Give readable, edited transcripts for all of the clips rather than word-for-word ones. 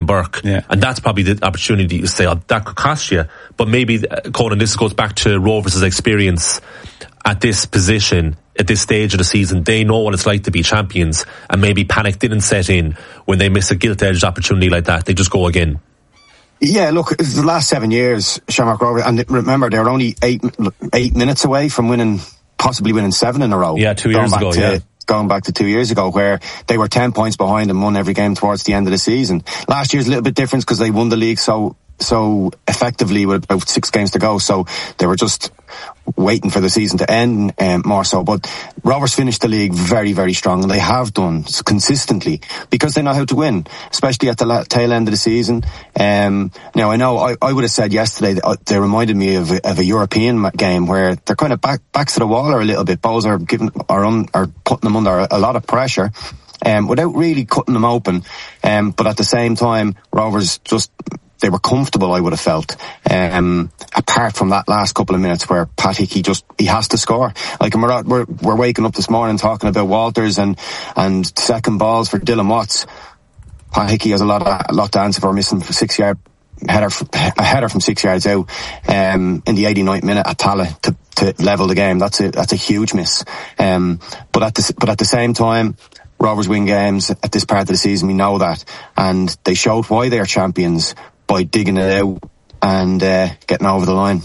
Burke. Yeah. And that's probably the opportunity you say, oh, that could cost you. But maybe, Conan, this goes back to Rovers' experience at this position, at this stage of the season. They know what it's like to be champions, and maybe panic didn't set in when they miss a gilt-edged opportunity like that. They just go again. Yeah, look, it's the last 7 years, Shamrock Rovers, and remember, they were only 8 minutes away from possibly winning 7 in a row. Yeah, 2 years ago, going back to 2 years ago, where they were 10 points behind and won every game towards the end of the season. Last year's a little bit different because they won the league so effectively with about 6 games to go, so they were just waiting for the season to end more so. But Rovers finished the league very, very strong, and they have done consistently because they know how to win, especially at the tail end of the season. Now I know I would have said yesterday that they reminded me of a European game where they're kind of backs to the wall a little bit. Bows are putting them under a lot of pressure without really cutting them open, but at the same time Rovers they were comfortable, I would have felt, apart from that last couple of minutes where Pat Hickey he has to score. Like, we're waking up this morning talking about Walters and second balls for Dylan Watts. Pat Hickey has a lot to answer for, missing for 6-yard header from 6 yards out in the 89th minute at Tala to level the game. That's a huge miss. But at the same time, Rovers win games at this part of the season, we know that, and they showed why they are champions by digging it out and getting over the line.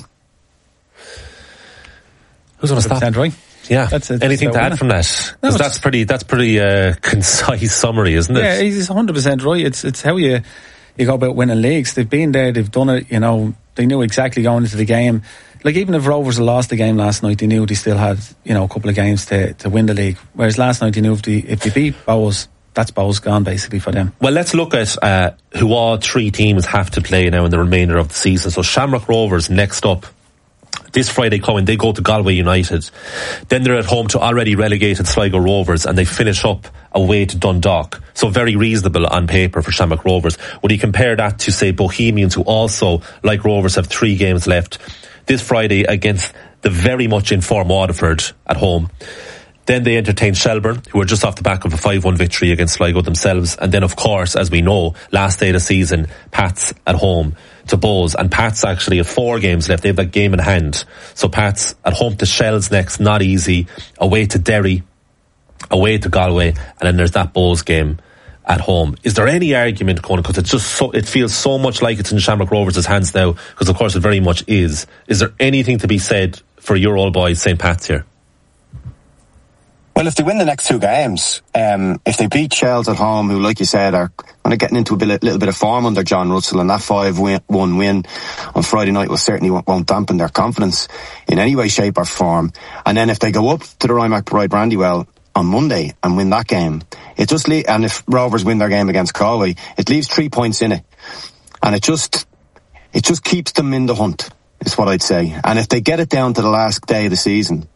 Who's going to stop? Right? Yeah. Anything to add from that? No, that's pretty concise summary, isn't it? Yeah, he's 100% right. It's how you go about winning leagues. They've been there, they've done it, they knew exactly going into the game. Like, even if Rovers had lost the game last night, they knew they still had, a couple of games to win the league. Whereas last night, they knew if they beat Bohs, that's Bohs gone basically for them. Well, let's look at who all 3 teams have to play now in the remainder of the season. So Shamrock Rovers next up. This Friday coming, they go to Galway United. Then they're at home to already relegated Sligo Rovers, and they finish up away to Dundalk. So very reasonable on paper for Shamrock Rovers. Would you compare that to, say, Bohemians, who also, like Rovers, have 3 games left? This Friday against the very much in form Waterford at home. Then they entertain Shelbourne, who are just off the back of a 5-1 victory against Sligo themselves. And then, of course, as we know, last day of the season, Pats at home to Bohs. And Pats actually have 4 games left. They have that game in hand. So Pats at home to Shells next, not easy. Away to Derry, away to Galway, and then there's that Bohs game at home. Is there any argument, Conan, because it's just it feels so much like it's in Shamrock Rovers' hands now, because of course it very much is. Is there anything to be said for your old boys, St. Pat's here? Well, if they win the next 2 games, if they beat Shells at home, who, like you said, are kind of getting into a little bit of form under John Russell, and that 5-1 win on Friday night won't dampen their confidence in any way, shape or form. And then if they go up to the Rymark Pride Brandywell on Monday and win that game, it just and if Rovers win their game against Galway, it leaves 3 points in it, and it just keeps them in the hunt, is what I'd say. And if they get it down to the last day of the season,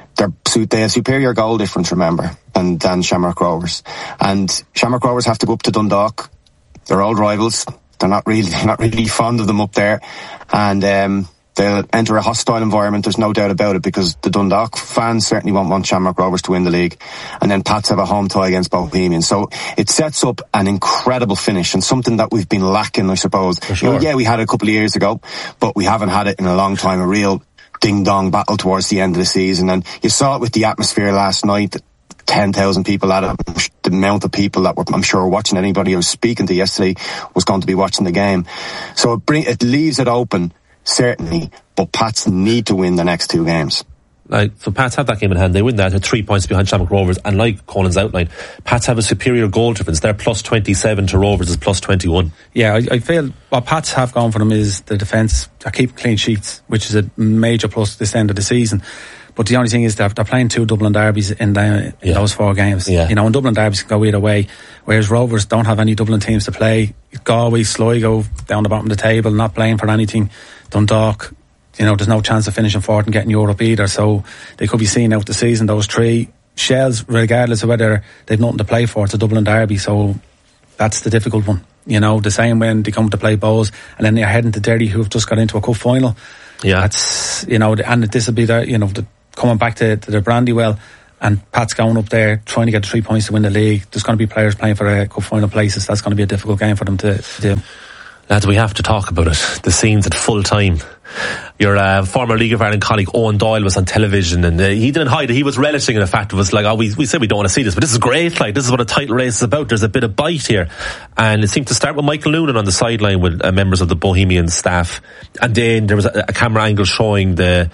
they have superior goal difference, remember, than Shamrock Rovers. And Shamrock Rovers have to go up to Dundalk. They're old rivals. They're not really fond of them up there. And they'll enter a hostile environment, there's no doubt about it, because the Dundalk fans certainly won't want Shamrock Rovers to win the league. And then Pats have a home tie against Bohemians. So it sets up an incredible finish, and something that we've been lacking, I suppose. For sure. We had it a couple of years ago, but we haven't had it in a long time, a real ding-dong battle towards the end of the season. And you saw it with the atmosphere last night. 10,000 people at it. The amount of people that I'm sure were watching, anybody I was speaking to yesterday was going to be watching the game. So it leaves it open, certainly, but Pats need to win the next 2 games. So Pats have that game in hand. They win that. They're 3 points behind Shamrock Rovers. And like Conan's outlined, Pats have a superior goal difference. They're plus 27 to Rovers is plus 21. Yeah, I feel what Pats have gone for them is the defence. They're keeping clean sheets, which is a major plus this end of the season. But the only thing is they're playing 2 Dublin derbies in those 4 games. Yeah. And Dublin derbies can go either way, whereas Rovers don't have any Dublin teams to play. Galway, Sligo down the bottom of the table, not playing for anything. Dundalk, there's no chance of finishing 4th and getting Europe either, so they could be seeing out the season, those 3. Shells, regardless of whether they've nothing to play for, it's a Dublin derby, so that's the difficult one. The same when they come to play Bohs, and then they're heading to Derry, who have just got into a cup final. Yeah. That's, and this will be coming back to the Brandywell, and Pat's going up there trying to get 3 points to win the league. There's going to be players playing for cup final places. That's going to be a difficult game for them to do. Lads, we have to talk about it. The scenes at full time. Your former League of Ireland colleague Owen Doyle was on television, and he didn't hide it. He was relishing in the fact it was like, we said we don't want to see this, but this is great. Like, this is what a title race is about. There's a bit of bite here, and it seemed to start with Michael Noonan on the sideline with members of the Bohemian staff, and then there was a camera angle showing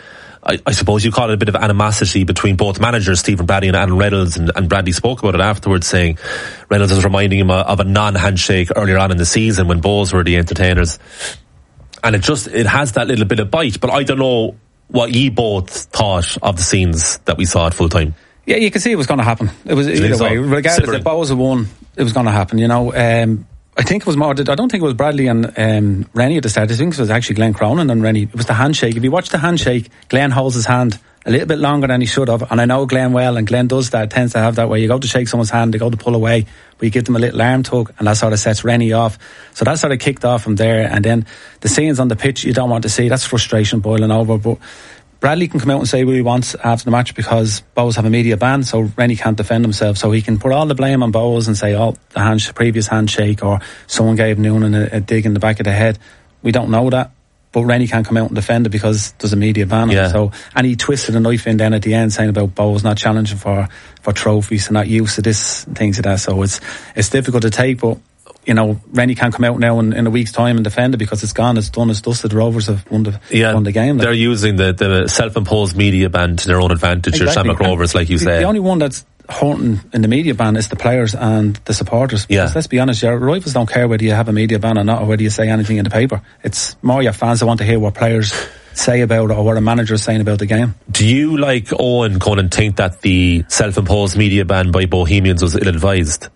I suppose you call it a bit of animosity between both managers, Stephen Bradley and Alan Reynolds, and Bradley spoke about it afterwards, saying Reynolds was reminding him of a non-handshake earlier on in the season when Bohs were the entertainers. And it has that little bit of bite, but I don't know what ye both thought of the scenes that we saw at full time. Yeah, you could see it was going to happen. It was either way, regardless if Bohs had won, it was going to happen, you know. I think it was more, I don't think it was Bradley and Rennie at the start. I think it was actually Glenn Cronin and Rennie. It was the handshake. If you watch the handshake, Glenn holds his hand a little bit longer than he should have. And I know Glenn well, and Glenn does that, tends to have that way. You go to shake someone's hand, they go to pull away, but you give them a little arm tug, and that sort of sets Rennie off. So that sort of kicked off from there. And then the scenes on the pitch you don't want to see. That's frustration boiling over. But Bradley can come out and say what he wants after the match because Bohs have a media ban, so Rennie can't defend himself. So he can put all the blame on Bohs and say, the previous handshake, or someone gave Noonan a dig in the back of the head. We don't know that, but Rennie can't come out and defend it because there's a media ban. Yeah. So, and he twisted a knife in then at the end, saying about Bohs not challenging for trophies and not used to this and things like that. So it's difficult to take, but you know, Rennie can't come out now in a week's time and defend it because it's gone, it's done, it's dusted. The Rovers have won the game. They're using the self-imposed media ban to their own advantage. Exactly. Your Shamrock Rovers, like you say. The only one that's hurting in the media ban is the players and the supporters. Because let's be honest, your rivals don't care whether you have a media ban or not, or whether you say anything in the paper. It's more your fans that want to hear what players say about it or what a manager is saying about the game. Do you, like Owen, Conan, think that the self-imposed media ban by Bohemians was ill-advised?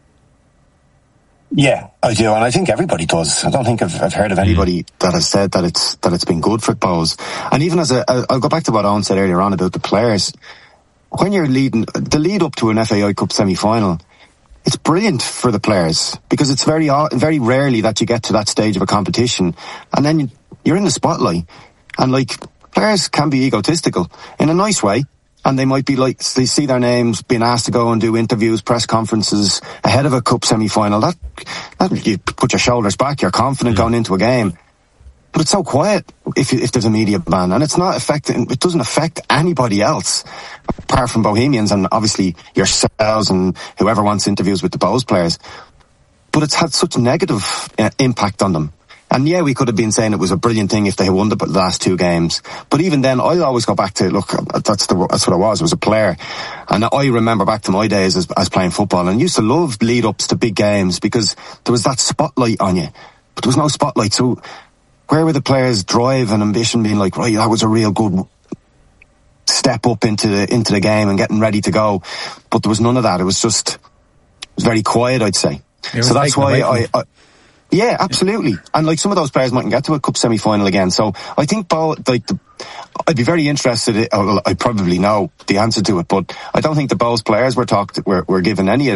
Yeah, I do, and I think everybody does. I don't think I've heard of anybody that has said that it's been good for Bohs. And even I'll go back to what Owen said earlier on about the players. When you're the lead up to an FAI Cup semi-final, it's brilliant for the players because it's very rarely that you get to that stage of a competition, and then you're in the spotlight, and like players can be egotistical in a nice way. And they might be like, they see their names being asked to go and do interviews, press conferences ahead of a cup semi-final. That you put your shoulders back, you're confident going into a game. But it's so quiet if there's a media ban, and it doesn't affect anybody else apart from Bohemians and obviously yourselves and whoever wants interviews with the Bohs players. But it's had such a negative impact on them. And yeah, we could have been saying it was a brilliant thing if they had won the last two games. But even then, I always go back to, look, that's what I was. I was a player. And I remember back to my days as playing football, and used to love lead-ups to big games because there was that spotlight on you. But there was no spotlight. So where were the players' drive and ambition being like, right, that was a real good step up into the game and getting ready to go? But there was none of that. It was very quiet, I'd say. So that's why yeah, absolutely. And like some of those players mightn't get to a cup semi-final again. So I think I'd be very interested. I probably know the answer to it, but I don't think the Bohs players were given any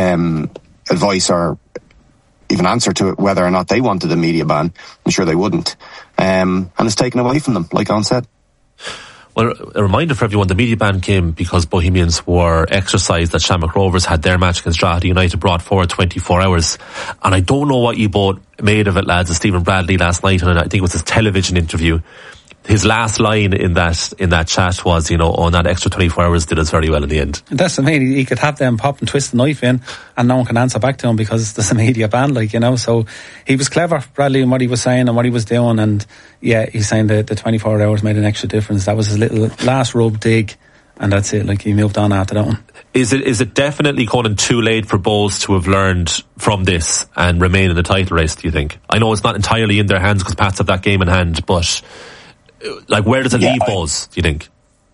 advice or even answer to it whether or not they wanted a media ban. I'm sure they wouldn't. And it's taken away from them, like Owen said. Well, a reminder for everyone, the media ban came because Bohemians were exercised that Shamrock Rovers had their match against Drogheda United brought forward 24 hours. And I don't know what you both made of it, lads. Stephen Bradley last night, and I think it was his television interview, his last line in that chat was, that extra 24 hours did us very well in the end. That's amazing. He could have them pop and twist the knife in and no one can answer back to him because there's a media ban, so he was clever, Bradley, in what he was saying and what he was doing, and yeah, he's saying the 24 hours made an extra difference. That was his little last rub dig, and that's it. He moved on after that one. Is it definitely, Conan, too late for Bohs to have learned from this and remain in the title race, do you think? I know it's not entirely in their hands because Pats have that game in hand, but where does it leave Bohs, do you think?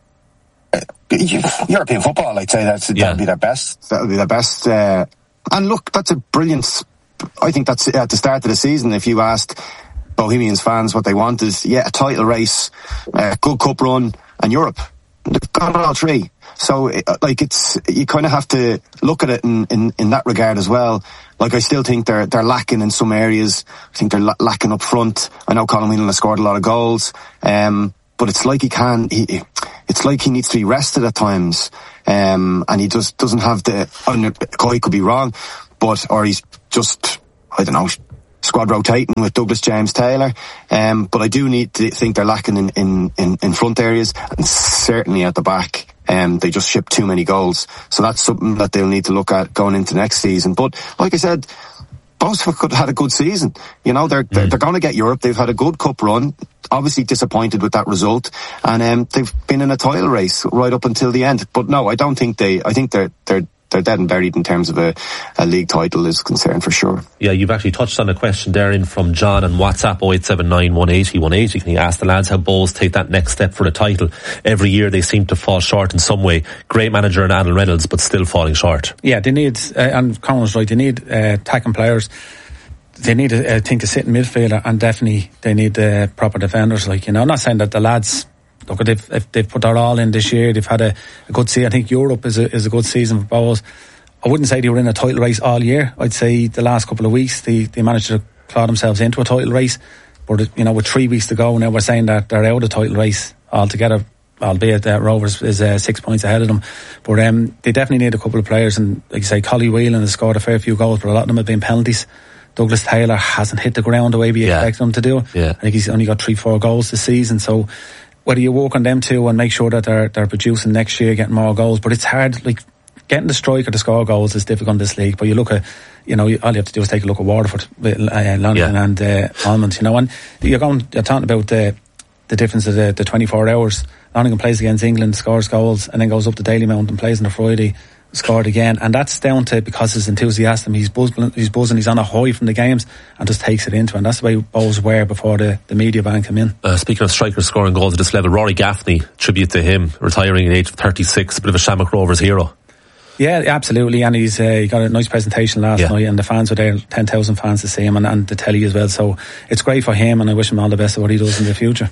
European football, I'd say that would be their best. That would be their best. And look, that's a brilliant. I think that's at the start of the season. If you asked Bohemians fans what they want, is a title race, good cup run, and Europe. They've got all three. So, you kind of have to look at it in that regard as well. I still think they're lacking in some areas. I think they're lacking up front. I know Colin Whelan has scored a lot of goals. But it's like it's like he needs to be rested at times, and he just doesn't have I could be wrong, or he's just, I don't know, squad rotating with Douglas James Taylor, but I do need to think they're lacking in front areas, and certainly at the back. They just ship too many goals, so that's something that they'll need to look at going into next season. But like I said, Bohs have had a good season. You know, they're going to get Europe. They've had a good cup run. Obviously disappointed with that result, and they've been in a title race right up until the end. But no, I don't think I think they're dead and buried in terms of a league title is concerned, for sure. Yeah, you've actually touched on a question there in from John on WhatsApp 0879 180 180. Can you ask the lads how Bohs take that next step for the title? Every year they seem to fall short in some way. Great manager in Alan Reynolds, but still falling short. Yeah, they need, and Connor's right, they need attacking players. They need a thing to sit in midfield, and definitely they need proper defenders. Like, you know, I'm not saying that the lads, look, they've put their all in this year. They've had a good season. I think Europe is a good season for Bohs. I wouldn't say they were in a title race all year. I'd say the last couple of weeks they managed to claw themselves into a title race. But, you know, with 3 weeks to go now, we're saying that they're out of the title race altogether, albeit that Rovers is 6 points ahead of them. But they definitely need a couple of players. And like you say, Collie Whelan has scored a fair few goals, but a lot of them have been penalties. Douglas Taylor hasn't hit the ground the way we expect him to do. Yeah. I think he's only got 3-4 goals this season. So whether you work on them two and make sure that they're producing next year, getting more goals, but it's hard. Like, getting the striker to score goals is difficult in this league. But you look at, you know, all you have to do is take a look at Waterford, London and Almond, you know, and you're talking about the difference of the 24 hours. Nottingham plays against England, scores goals, and then goes up to Dalymount and plays on a Friday, scored again, and that's down to because he's enthusiastic, he's buzzing, he's on a high from the games and just takes it into, and that's the way Bohs were before the media ban came in. Speaking of strikers scoring goals at this level, Rory Gaffney, tribute to him, retiring at the age of 36, a bit of a Shamrock Rovers hero. Yeah, absolutely, and he got a nice presentation last night, and the fans were there, 10,000 fans to see him, and the telly as well, so it's great for him, and I wish him all the best of what he does in the future.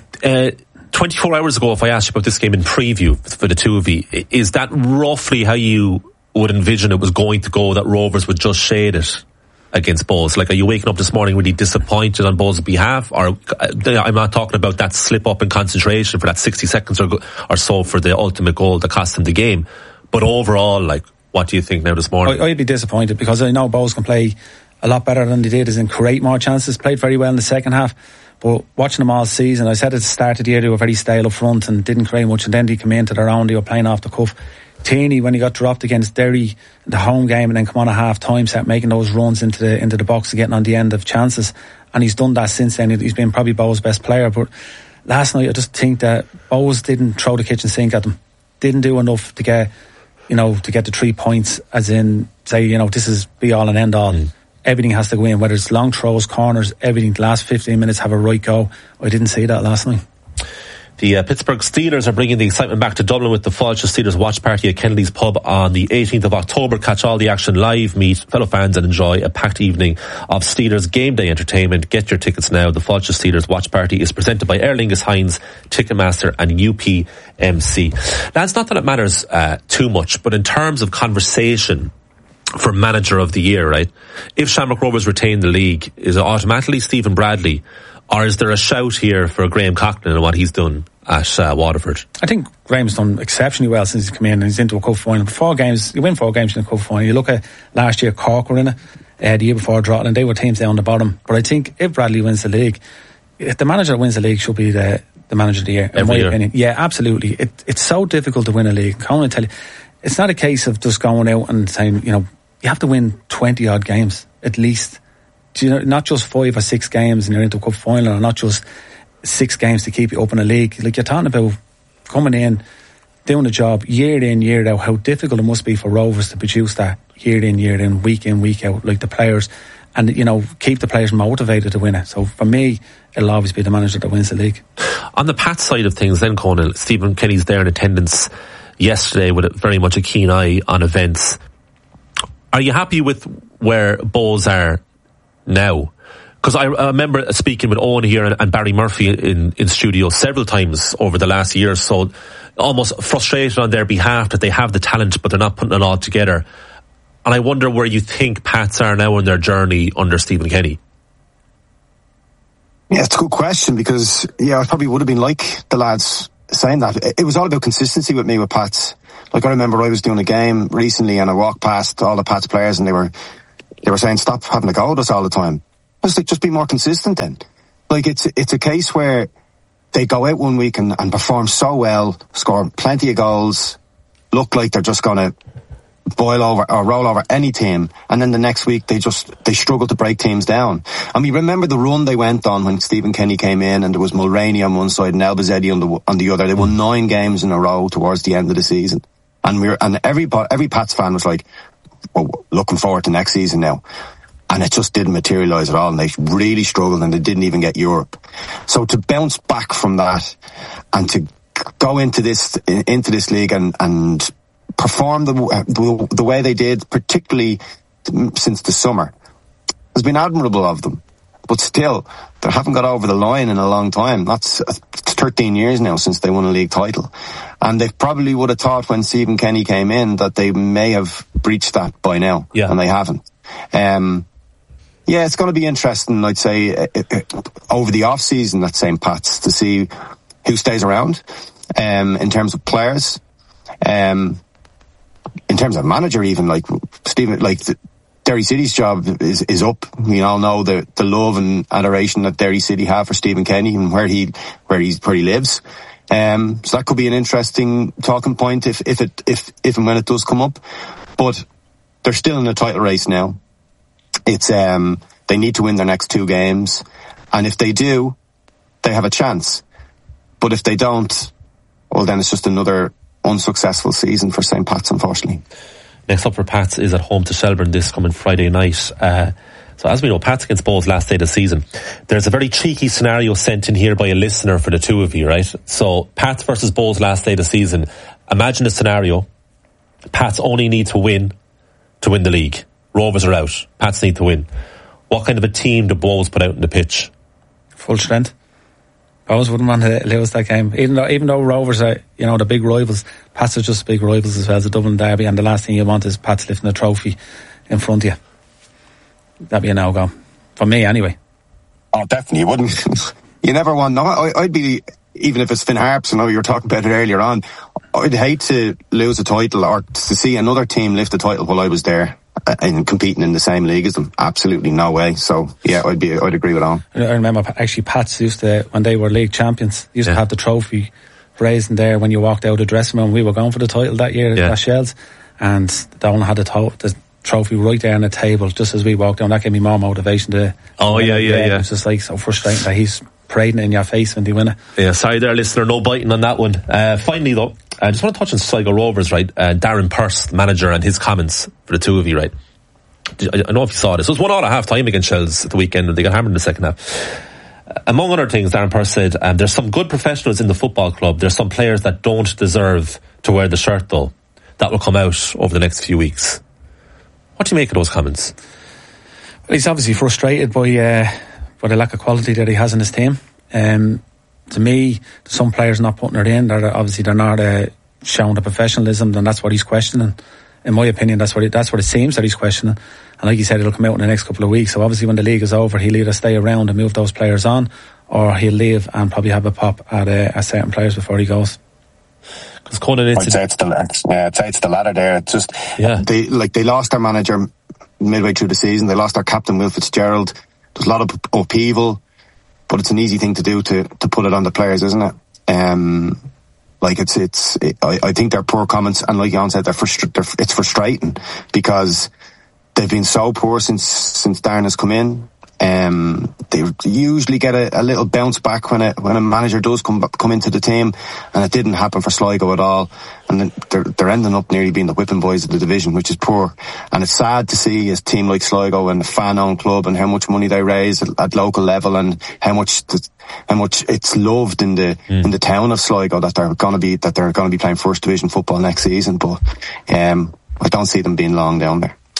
24 hours ago, if I asked you about this game in preview for the two of you, is that roughly how you would envision it was going to go, that Rovers would just shade it against Bohs? Like, are you waking up this morning really disappointed on Bohs' behalf? Or I'm not talking about that slip up in concentration for that 60 seconds or so for the ultimate goal that cost them the game. But overall, like, what do you think now this morning? I'd be disappointed because I know Bohs can play a lot better than they did, as in create more chances, played very well in the second half. But watching them all season, I said at the start of the year they were very stale up front and didn't create much, and then they came into their own, they were playing off the cuff. Tierney, when he got dropped against Derry in the home game and then come on at half time, start making those runs into the box and getting on the end of chances, and he's done that since then. He's been probably Bohs' best player. But last night I just think that Bohs didn't throw the kitchen sink at them, didn't do enough to get the 3 points, as in say, you know, this is be all and end all. Everything has to go in, whether it's long throws, corners, everything. The last 15 minutes have a right go. I didn't see that last night. The Pittsburgh Steelers are bringing the excitement back to Dublin with the Fáilte Steelers watch party at Kennedy's Pub on the 18th of October. Catch all the action live, meet fellow fans and enjoy a packed evening of Steelers game day entertainment. Get your tickets now. The Fáilte Steelers watch party is presented by Aer Lingus Heinz, Ticketmaster and UPMC. Now, it's not that it matters too much, but in terms of conversation for manager of the year, right? If Shamrock Rovers retain the league, is it automatically Stephen Bradley? Or is there a shout here for Graham Coughlin and what he's done at Waterford? I think Graham's done exceptionally well since he's come in and he's into a cup final. 4 games, you win 4 games in a cup final. You look at last year, Cork were in it, the year before Drogheda, and they were teams down the bottom. But I think if Bradley wins the league, if the manager wins the league, should be the manager of the year, in my opinion. Yeah, absolutely. It's so difficult to win a league. I want to tell you, it's not a case of just going out and saying, you know, you have to win 20 odd games at least. You know, not just 5 or 6 games and you're into a cup final, or not just 6 games to keep you up in a league. Like, you're talking about coming in, doing a job year in, year out, how difficult it must be for Rovers to produce that year in, week out, like the players, and, you know, keep the players motivated to win it. So for me, it'll always be the manager that wins the league. On the Pat side of things then, Conan, Stephen Kenny's there in attendance yesterday with very much a keen eye on events. Are you happy with where Bohs are now? Because I remember speaking with Owen here and Barry Murphy in studio several times over the last year or so, almost frustrated on their behalf that they have the talent but they're not putting it all together. And I wonder where you think Pats are now in their journey under Stephen Kenny. Yeah, it's a good question because, I probably would have been like the lads saying that, it was all about consistency with me with Pats. Like, I remember I was doing a game recently and I walked past all the Pats players and they were saying, stop having a go at us all the time. I was like, just be more consistent then. Like, it's a case where they go out one week and perform so well, score plenty of goals, look like they're just going to boil over or roll over any team, and then the next week they struggle to break teams down. I mean, remember the run they went on when Stephen Kenny came in, and there was Mulroney on one side and Elbouzedi on the other. They won 9 games in a row towards the end of the season, and every Pats fan was like, well, looking forward to next season now. And it just didn't materialise at all, and they really struggled, and they didn't even get Europe. So to bounce back from that and to go into this league and perform the way they did, particularly since the summer, has been admirable of them. But still, they haven't got over the line in a long time. That's 13 years now since they won a league title. And they probably would have thought when Stephen Kenny came in that they may have breached that by now. Yeah. And they haven't. Yeah, it's going to be interesting, I'd say, over the off-season at St. Pat's to see who stays around in terms of players. In terms of manager, even, like Stephen, like Derry City's job is up. We all know the love and adoration that Derry City have for Stephen Kenny and where he lives. So that could be an interesting talking point if and when it does come up. But they're still in the title race now. It's they need to win their next 2 games, and if they do, they have a chance. But if they don't, well, then it's just another unsuccessful season for St. Pat's, unfortunately. Next up for Pats is at home to Shelbourne this coming Friday night. So as we know, Pats against Bohs last day of the season. There's a very cheeky scenario sent in here by a listener for the two of you, right? So Pats versus Bohs last day of the season. Imagine a scenario. Pats only need to win the league. Rovers are out. Pats need to win. What kind of a team do Bohs put out in the pitch? Full strength. Bohs wouldn't want to lose that game. Even though Rovers are, the big rivals, Pats are just big rivals as well as the Dublin Derby, and the last thing you want is Pats lifting a trophy in front of you. That'd be a no-go. For me, anyway. Oh, definitely. You wouldn't. You never want... No, I'd be... Even if it's Finn Harps, I know you were talking about it earlier on, I'd hate to lose a title or to see another team lift a title while I was there and competing in the same league as them. Absolutely no way. So yeah, I'd agree with Alan. I remember actually Pats used to, when they were league champions, used to have the trophy raising there when you walked out of the dressing room. We were going for the title that year at Shells, and Donald had the trophy right there on the table just as we walked down. That gave me more motivation to... It was just like so frustrating that he's parading it in your face when they win it. Yeah, sorry there, listener, no biting on that one. Finally though, I just want to touch on Sligo Rovers, right? Darren Pearce, the manager, and his comments for the two of you, right? I don't know if you saw this. It was 1-1 at half time against Shells at the weekend, and they got hammered in the second half. Among other things, Darren Pearce said, there's some good professionals in the football club. There's some players that don't deserve to wear the shirt though. That will come out over the next few weeks. What do you make of those comments? Well, he's obviously frustrated by the lack of quality that he has in his team. To me, some players not putting it in. They're not showing the professionalism, and that's what he's questioning. In my opinion, that's what it seems that he's questioning. And like you said, it'll come out in the next couple of weeks. So obviously, when the league is over, he'll either stay around and move those players on, or he'll leave and probably have a pop at certain players before he goes. Because Conan, I'd say it's the latter there. It's just they lost their manager midway through the season. They lost their captain Will Fitzgerald. There's a lot of upheaval, but it's an easy thing to do to put it on the players, isn't it? I think they're poor comments, and like Jan said, it's frustrating because they've been so poor since Darren has come in. They usually get a little bounce back when a manager does come into the team, and it didn't happen for Sligo at all. And then they're ending up nearly being the whipping boys of the division, which is poor. And it's sad to see a team like Sligo and a fan-owned club and how much money they raise at local level, and how much it's loved in the town of Sligo that they're going to be playing first division football next season. But I don't see them being long down there.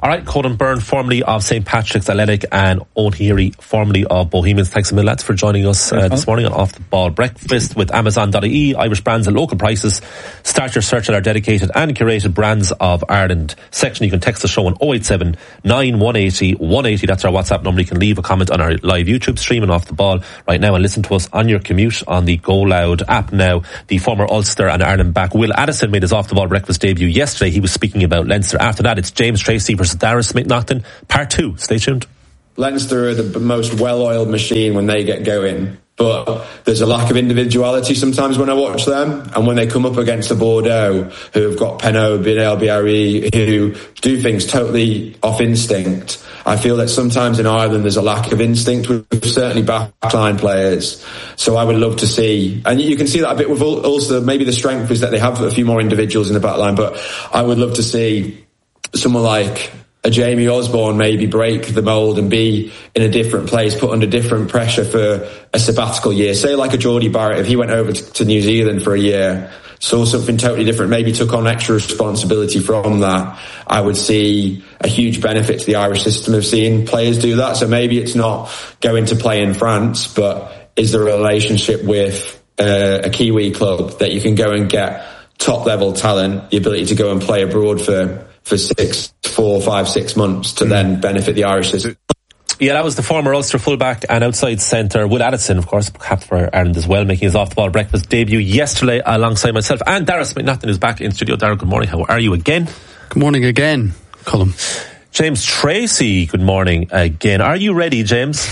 Alright, Conan Byrne, formerly of St. Patrick's Athletic, and Owen Heary, formerly of Bohemians. Thanks a million, lads, for joining us this morning on Off the Ball Breakfast with Amazon.ie. Irish brands at local prices. Start your search at our dedicated and curated Brands of Ireland section. You can text the show on 087 9180 180. That's our WhatsApp number. You can leave a comment on our live YouTube stream and Off the Ball right now, and listen to us on your commute on the Go Loud app now. The former Ulster and Ireland back Will Addison made his Off the Ball Breakfast debut yesterday. He was speaking about Leinster. After that, it's James Tracy versus Dara Smith-Naughton, part 2. Stay tuned. Leinster are the most well-oiled machine when they get going, but there's a lack of individuality sometimes when I watch them, and when they come up against the Bordeaux, who have got Penaud, Bin El Biari, who do things totally off instinct, I feel that sometimes in Ireland there's a lack of instinct with certainly backline players. So I would love to see, and you can see that a bit with Ulster. Maybe the strength is that they have a few more individuals in the backline, but I would love to see someone like a Jamie Osborne maybe break the mould and be in a different place, put under different pressure for a sabbatical year. Say like a Geordie Barrett, if he went over to New Zealand for a year, saw something totally different, maybe took on extra responsibility from that, I would see a huge benefit to the Irish system of seeing players do that. So maybe it's not going to play in France, but is there a relationship with a Kiwi club that you can go and get top level talent, the ability to go and play abroad for 4, 5, 6 months to then benefit the Irish system. Yeah, that was the former Ulster fullback and outside centre Will Addison, of course, captain for Ireland as well, making his Off the Ball Breakfast debut yesterday alongside myself and Dara Smith-Naughton, who's back in studio. Dara, good morning. How are you again? Good morning again, Colm. James Tracy, good morning again. Are you ready, James?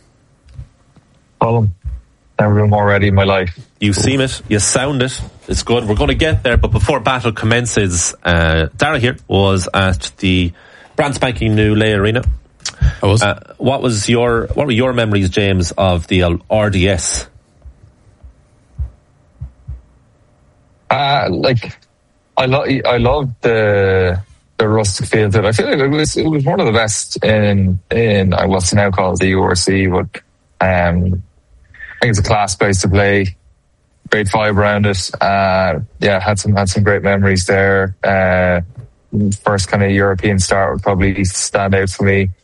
Colm, never been more ready in my life. You seem it, you sound it. It's good. We're going to get there, but before battle commences, Dara here was at the brand spanking new Lea Arena. I was. What were your memories, James, of the RDS? I loved the rustic feel to it. I feel like it was one of the best in what's now called the URC, but I think it's a class place to play. Great vibe around it. Had some great memories there. First kind of European start would probably stand out for me.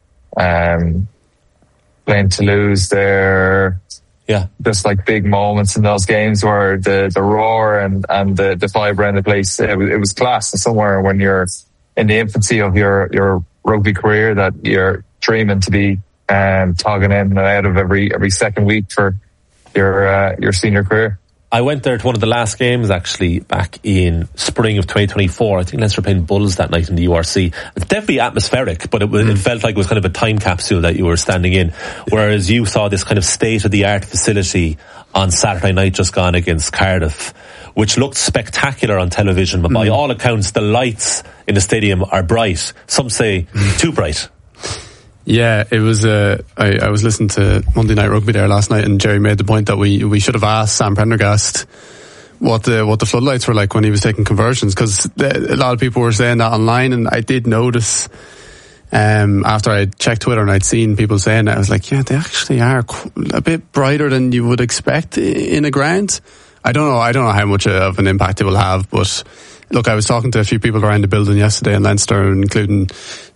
Playing Toulouse there. Yeah. Just like big moments in those games where the roar and the vibe around the place, it was class. And somewhere when you're in the infancy of your rugby career that you're dreaming to be togging in and out of every second week for your senior career. I went there to one of the last games actually back in spring of 2024. I think Leinster were playing Bulls that night in the URC. It's definitely atmospheric, but it felt like it was kind of a time capsule that you were standing in. Whereas you saw this kind of state-of-the-art facility on Saturday night just gone against Cardiff, which looked spectacular on television, but by all accounts the lights in the stadium are bright. Some say too bright. Yeah, it was. I was listening to Monday Night Rugby there last night, and Jerry made the point that we should have asked Sam Prendergast what the floodlights were like when he was taking conversions, because a lot of people were saying that online, and I did notice after I checked Twitter and I'd seen people saying that, I was like, yeah, they actually are a bit brighter than you would expect in a ground. I don't know how much of an impact it will have, but look, I was talking to a few people around the building yesterday in Leinster, including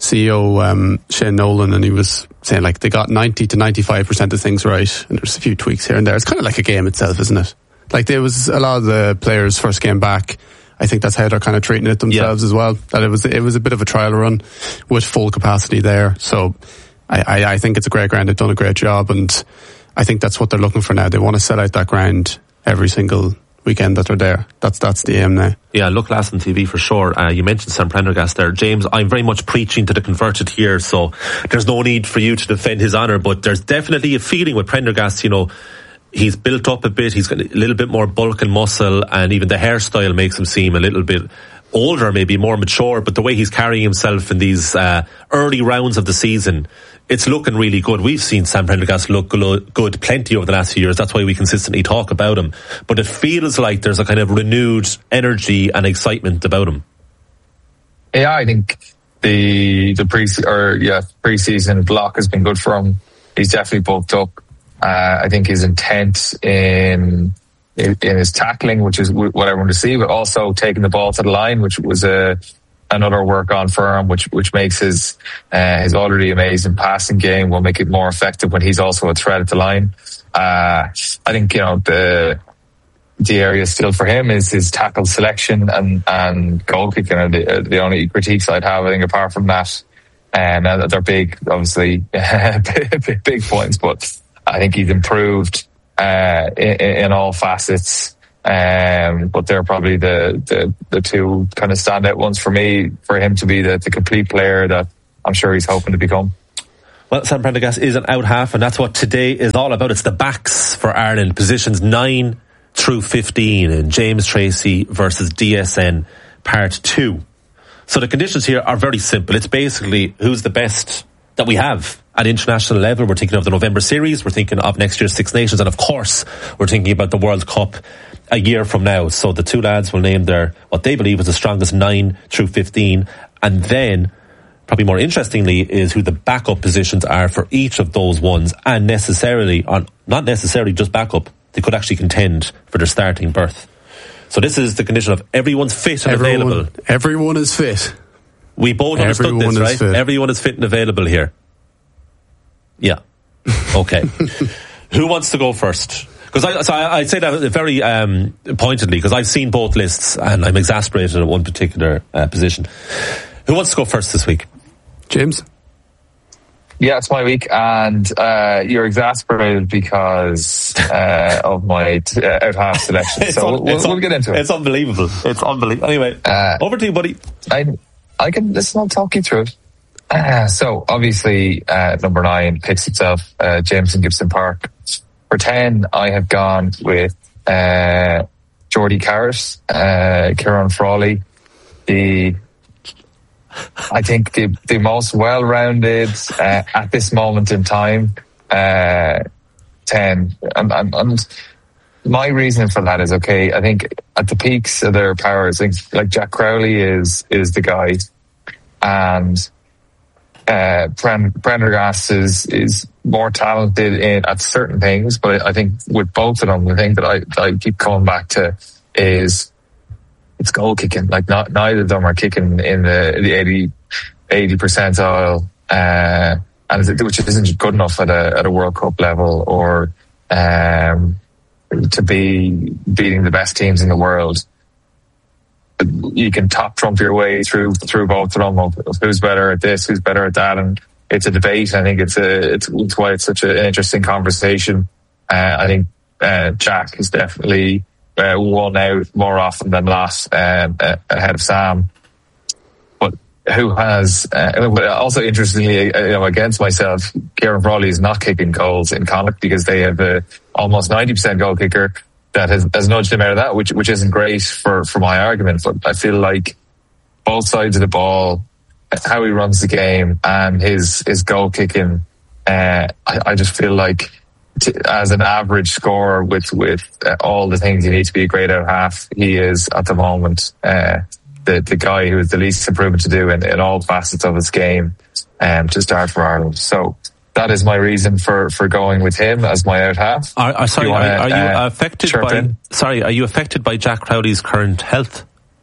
CEO Shane Nolan, and he was saying like they got 90 to 95% of things right, and there's a few tweaks here and there. It's kind of like a game itself, isn't it? Like there was a lot of the players first came back. I think that's how they're kind of treating it themselves as well. That it was a bit of a trial run with full capacity there. So I think it's a great ground. They've done a great job, and I think that's what they're looking for now. They want to sell out that ground every single weekend that they're there. That's the aim now. Yeah, look last on TV for sure. You mentioned Sam Prendergast there. James, I'm very much preaching to the converted here, so there's no need for you to defend his honour, but there's definitely a feeling with Prendergast, you know, he's built up a bit, he's got a little bit more bulk and muscle, and even the hairstyle makes him seem a little bit older, maybe more mature, but the way he's carrying himself in these early rounds of the season, it's looking really good. We've seen Sam Prendergast look good plenty over the last few years. That's why we consistently talk about him. But it feels like there's a kind of renewed energy and excitement about him. Yeah, I think the pre-season block has been good for him. He's definitely bulked up. I think his intent in his tackling, which is what I want to see, but also taking the ball to the line, which was a another work on for him, which makes his already amazing passing game will make it more effective when he's also a threat at the line. I think, the area still for him is his tackle selection and goal kicking are the only critiques I'd have, I think, apart from that. And they're big, obviously, big points, but I think he's improved in all facets. But they're probably the two kind of standout ones for me, for him to be the complete player that I'm sure he's hoping to become. Well, Sam Prendergast is an out half, and that's what today is all about. It's the backs for Ireland, positions 9 through 15 in James Tracy versus DSN Part 2. So the conditions here are very simple. It's basically who's the best that we have at international level. We're thinking of the November series, we're thinking of next year's Six Nations, and of course we're thinking about the World Cup a year from now. So the two lads will name what they believe is the strongest 9 through 15, and then probably more interestingly is who the backup positions are for each of those ones, and not necessarily just backup, they could actually contend for their starting berth. So this is the condition of everyone's fit and available. Everyone is fit. We both understood this, right? Fit. Everyone is fit and available here. Yeah. Okay. Who wants to go first? Because I'd say that very pointedly, because I've seen both lists and I'm exasperated at one particular position. Who wants to go first this week? James? Yeah, it's my week, and you're exasperated because of my out half selection. So we'll get into it. It's unbelievable. It's unbelievable. Anyway, over to you, buddy. I can listen. I'll talk you through it. So obviously, number 9 picks itself, Jameson Gibson Park. For 10, I have gone with Geordie Carrot, Kieran Frawley, I think the most well-rounded at this moment in time 10, and my reason for that is, okay, I think at the peaks of their powers, like Jack Crowley is the guy, and Prendergast is more talented at certain things, but I think with both of them, the thing that I keep coming back to is it's goal kicking. Like neither of them are kicking in the 80 percentile, and which isn't good enough at a World Cup level or to be beating the best teams in the world. You can top trump your way through both of them of who's better at this, who's better at that, and it's a debate. I think it's why it's such an interesting conversation. I think Jack is definitely won out more often than not ahead of Sam. But who has also interestingly, against myself, Kieran Frawley is not kicking goals in Connacht because they have almost 90% goal kicker that has nudged him out of that, which isn't great for my argument. But I feel like both sides of the ball, how he runs the game and his goal kicking, I just feel like as an average scorer with all the things you need to be a great out half, he is at the moment the guy who has the least improvement to do in all facets of his game to start for Ireland. So that is my reason for going with him as my out half. Are you affected by Jack Crowley's current health?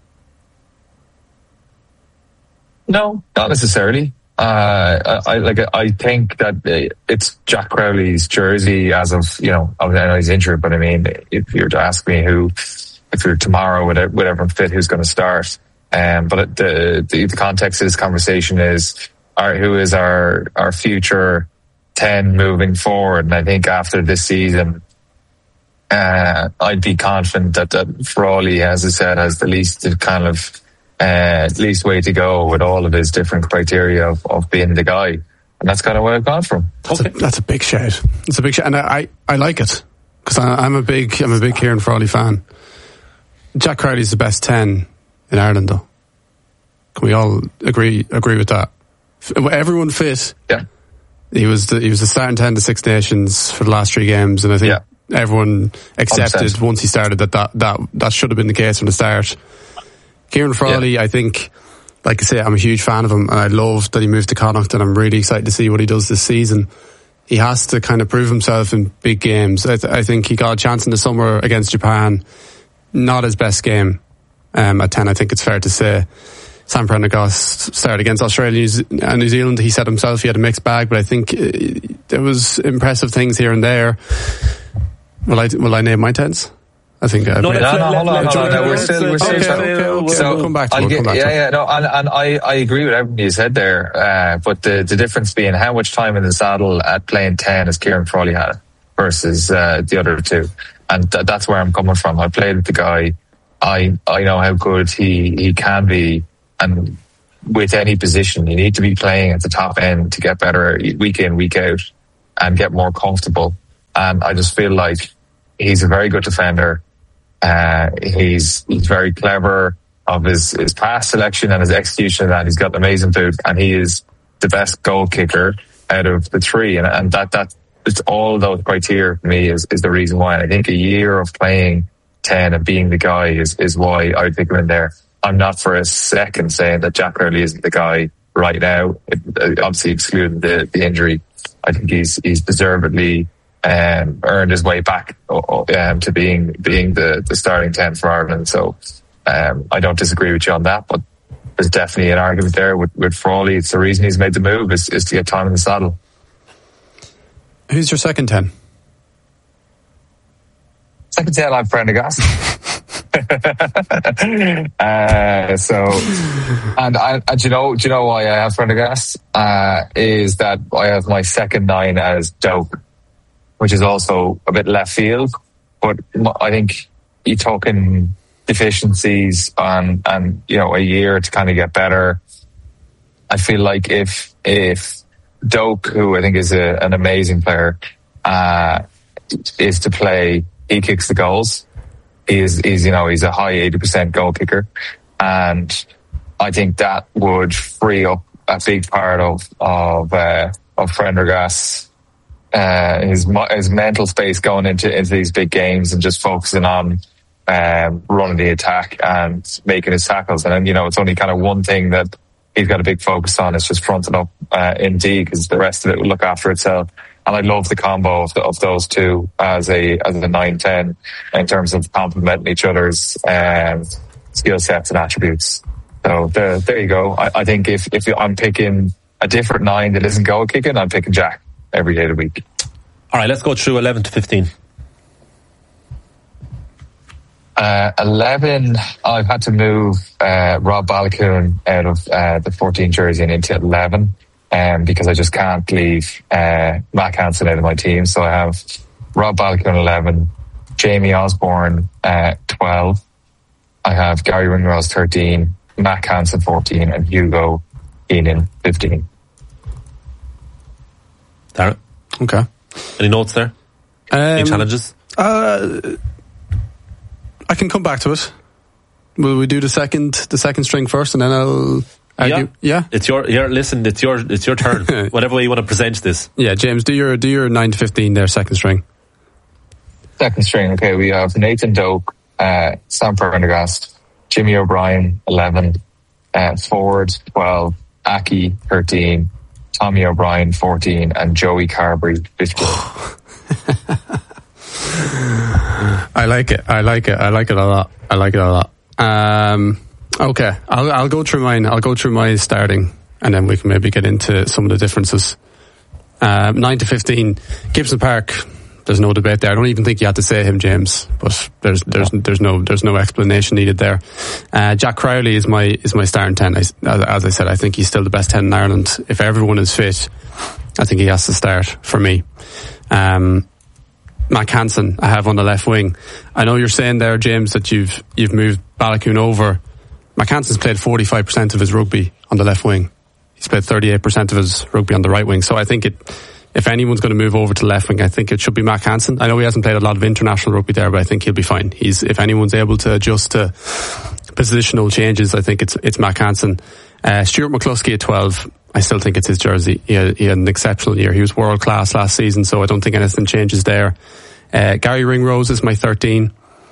No, not necessarily. I think that it's Jack Crowley's jersey as of, I know he's injured, but I mean, if you were to ask me if you're tomorrow with everyone fit, who's going to start? But the context of this conversation is, who is our future 10 moving forward? And I think after this season, I'd be confident that Frawley, as I said, has the least kind of least way to go with all of his different criteria of being the guy, and that's kind of where I've gone from. That's a big shout. It's a big shout, and I like it because I'm a big Kieran Frawley fan. Jack Crowley's the best 10 in Ireland, though. Can we all agree with that? Everyone fit. Yeah, he was the starting 10 to Six Nations for the last 3 games, and I think everyone accepted 100%. Once he started that should have been the case from the start. Kieran Frawley, I think, like I say, I'm a huge fan of him, and I love that he moved to Connacht, and I'm really excited to see what he does this season. He has to kind of prove himself in big games. I think he got a chance in the summer against Japan. Not his best game at 10, I think it's fair to say. Sam Prendergast started against Australia and New Zealand. He said himself he had a mixed bag, but I think there was impressive things here and there. Will I name my 10s? I think no, hold on. We're still okay. So we'll come back to it. No, and I agree with everything you said there. But the difference being how much time in the saddle at playing 10 as Kieran Frawley had versus the other two, and that's where I'm coming from. I played with the guy. I know how good he can be, and with any position, you need to be playing at the top end to get better week in, week out, and get more comfortable. And I just feel like he's a very good defender. He's very clever of his pass selection and his execution, and he's got an amazing boot, and he is the best goal kicker out of the three. And that it's all those criteria for me is the reason why. And I think a year of playing 10 and being the guy is why I'd pick him in there. I'm not for a second saying that Jack Crowley isn't the guy right now. Obviously excluding the injury. I think he's deservedly earned his way back to being the starting 10 for Ireland. So I don't disagree with you on that, but there's definitely an argument there with Frawley. It's the reason he's made the move is to get time in the saddle. Who's your second 10? Second 10, I'm Prendergast. Do you know why I have Prendergast? Is that I have my second 9 as Doak, which is also a bit left field, but I think you're talking deficiencies and a year to kind of get better. I feel like if Doak, who I think is an amazing player, is to play, he kicks the goals. He's a high 80% goal kicker, and I think that would free up a big part of Prendergast's his mental space going into these big games and just focusing on running the attack and making his tackles. And then, it's only kind of one thing that he's got a big focus on. It's just fronting up in D, because the rest of it will look after itself. And I love the combo of those two as a 9-10 in terms of complementing each other's skill sets and attributes. So there you go. I think if I'm picking a different 9 that isn't goal kicking, I'm picking Jack every day of the week. All right, let's go through 11 to 15. 11, I've had to move Rob Baloucoune out of the 14 jersey and into 11. Because I just can't leave Matt Hansen out of my team. So I have Rob Baloucoune 11, Jamie Osborne 12. I have Gary Ringrose 13, Matt Hansen 14, and Hugo Keenan 15. Darren? Okay. Any notes there? Any challenges? I can come back to it. Will we do the second string first, and then I'll... Yeah. It's your turn. Whatever way you want to present this. Yeah, James, do your 9 to 15 there, second string. Second string, okay, we have Nathan Doak, Sam Prendergast, Jimmy O'Brien 11, Ford 12, Aki 13, Tommy O'Brien 14, and Joey Carberry 15. I like it a lot. Okay, I'll go through mine. I'll go through my starting, and then we can maybe get into some of the differences. 9 to 15, Gibson Park. There's no debate there. I don't even think you had to say him, James. But there's no explanation needed there. Jack Crowley is my starting 10. As I said, I think he's still the best 10 in Ireland. If everyone is fit, I think he has to start for me. Matt Hansen, I have on the left wing. I know you're saying there, James, that you've moved Baloucoune over. Matt Hansen's played 45% of his rugby on the left wing. He's played 38% of his rugby on the right wing. So I think if anyone's going to move over to left wing, I think it should be Matt Hansen. I know he hasn't played a lot of international rugby there, but I think he'll be fine. If anyone's able to adjust to positional changes, I think it's Matt Hansen. Stuart McCluskey at 12. I still think it's his jersey. He had an exceptional year. He was world class last season, so I don't think anything changes there. Gary Ringrose is my 13.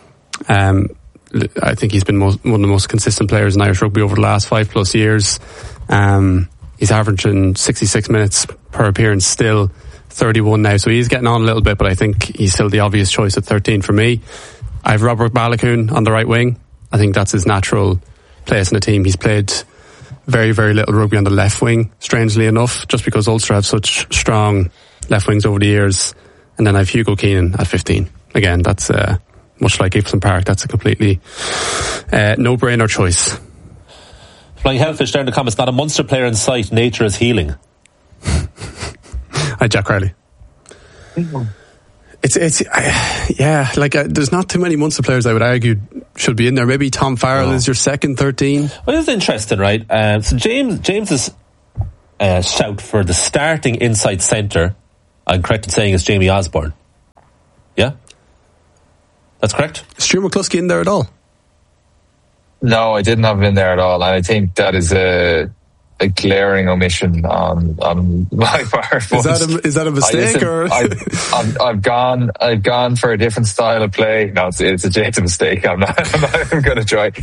I think he's been one of the most consistent players in Irish rugby over the last 5+ years. He's averaging 66 minutes per appearance still, 31 now, so he's getting on a little bit, but I think he's still the obvious choice at 13 for me. I have Robert Baloucoune on the right wing. I think that's his natural place in the team. He's played very, very little rugby on the left wing, strangely enough, just because Ulster have such strong left wings over the years. And then I have Hugo Keenan at 15. Again, that's much like Gibson Park, that's a completely no-brainer choice. Flying Hellfish down in the comments, not a Munster player in sight, nature is healing. Hi, Jack Crowley. There's not too many Munster players I would argue should be in there. Maybe Tom Farrell is your second 13. Well, it's interesting, right? So James's shout for the starting inside centre, I'm correct in saying, is Jamie Osborne. Yeah? That's correct? Is Stuart McCluskey in there at all? No, I didn't have him in there at all, and I think that is a glaring omission on my part. Is that a mistake? I've gone for a different style of play. No, it's a mistake. I'm not even going to try.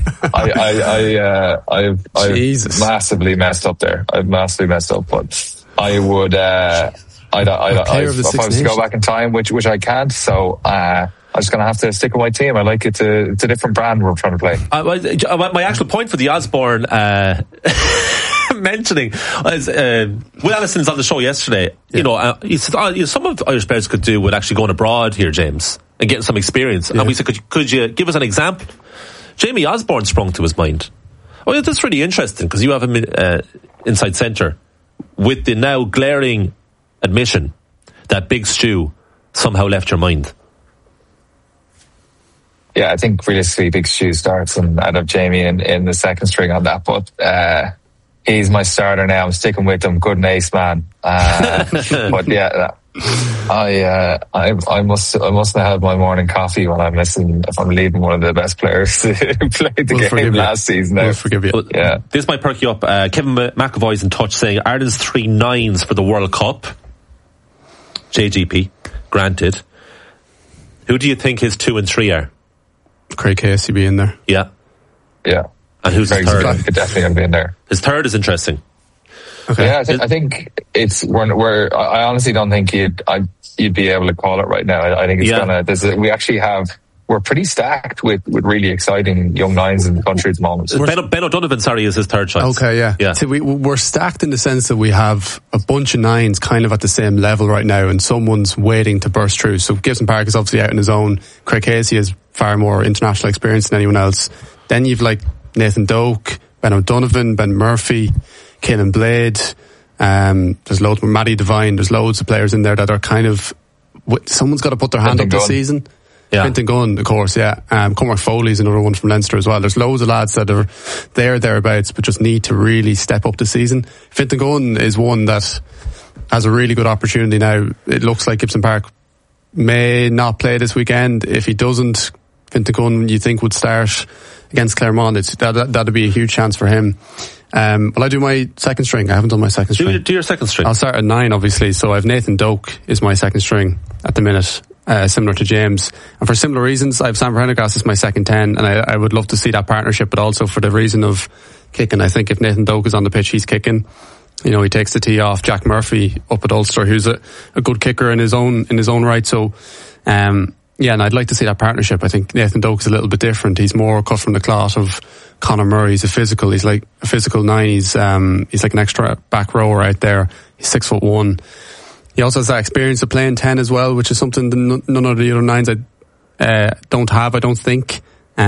I've massively messed up there. I've massively messed up, but I would. If I was to go back in time, which I can't, so. I'm just going to have to stick with my team. I like it. It's a different brand we're trying to play. My actual point for the Osborne mentioning is Will Allison's on the show yesterday. Yeah. He said, some of the Irish players could do with actually going abroad here, James, and getting some experience. Yeah. And we said, could you give us an example? Jamie Osborne sprung to his mind. Well, that's really interesting because you have him inside centre with the now glaring admission that Big Stu somehow left your mind. Yeah, I think realistically Big Stu starts, and I'd have Jamie in the second string on that. But he's my starter now. I'm sticking with him. Good and ace, man. But yeah, I must have had my morning coffee when I'm missing. If I'm leaving one of the best players who played the game last season. We'll forgive you. Yeah, this might perk you up. Kevin McAvoy's in touch saying Ireland's 3 9s for the World Cup. JGP, granted. Who do you think his 2 and 3 are? Craig Casey be in there. Yeah. And who's his third? Could definitely going to be in there. His third is interesting. Okay. Yeah, I think it's where I honestly don't think you'd be able to call it right now. I think it's we're pretty stacked with really exciting young nines in the country at the moment. Ben O'Donovan, is his third choice. Okay, yeah. So we're stacked in the sense that we have a bunch of nines kind of at the same level right now, and someone's waiting to burst through. So Gibson Park is obviously out on his own. Craig Casey has far more international experience than anyone else. Then you've like Nathan Doak, Ben O'Donovan, Ben Murphy, Caelan Blade. There's loads more. Matty Devine. There's loads of players in there that are kind of. Someone's got to put their hand up this season. Yeah. Fintan Gunn, of course, yeah. Cormac Foley's another one from Leinster as well. There's loads of lads that are thereabouts, but just need to really step up this season. Fintan Gunn is one that has a really good opportunity now. It looks like Gibson Park may not play this weekend. If he doesn't, Fintan Gunn, you think, would start against Claremont. That'd be a huge chance for him. Will I do my second string? I haven't done my second string. Do your second string. I'll start at 9, obviously. So I have Nathan Doak is my second string at the minute. Similar to James, and for similar reasons, I have Sam Prendergast as my second 10, and I would love to see that partnership, but also for the reason of kicking. I think if Nathan Doak is on the pitch, he's kicking. He takes the tee off Jack Murphy up at Ulster, who's a good kicker in his own right. So, and I'd like to see that partnership. I think Nathan Doak is a little bit different. He's more cut from the cloth of Conor Murray. He's He's like a physical 9. He's like an extra back rower out there. He's 6'1". He also has that experience of playing 10 as well, which is something that none of the other 9s don't have, I don't think.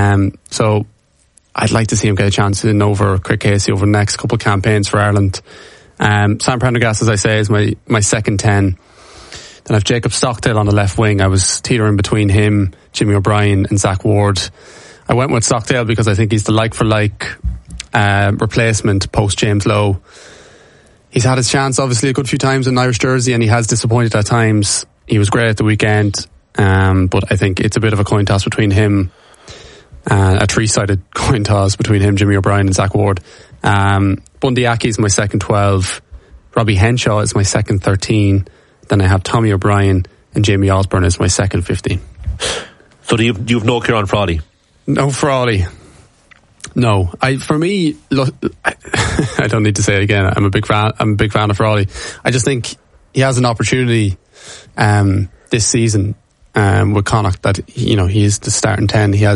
So I'd like to see him get a chance in over Craig Casey over the next couple of campaigns for Ireland. Sam Prendergast, as I say, is my second 10. Then I have Jacob Stockdale on the left wing. I was teetering between him, Jimmy O'Brien and Zach Ward. I went with Stockdale because I think he's the like-for-like replacement post James Lowe. He's had his chance, obviously, a good few times in Irish jersey, and he has disappointed at times. He was great at the weekend, but I think it's a bit of a coin toss between him, a 3-sided coin toss between him, Jimmy O'Brien and Zach Ward. Bundy Aki is my second 12. Robbie Henshaw is my second 13. Then I have Tommy O'Brien and Jamie Osborne as my second 15. So do you have no Kieran Frawley? No Frawley. No, for me, look, I don't need to say it again. I'm a big fan of Frawley. I just think he has an opportunity this season with Connacht that he is the starting 10. He has